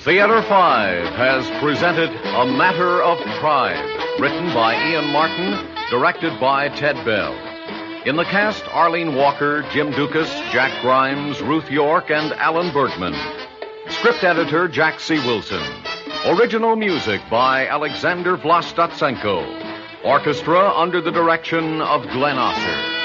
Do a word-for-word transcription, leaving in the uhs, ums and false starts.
Theater Five has presented A Matter of Pride, written by Ian Martin, directed by Ted Bell. In the cast, Arlene Walker, Jim Dukas, Jack Grimes, Ruth York, and Alan Bergman. Script editor, Jack C. Wilson. Original music by Alexander Vlastotsenko. Orchestra under the direction of Glenn Osser.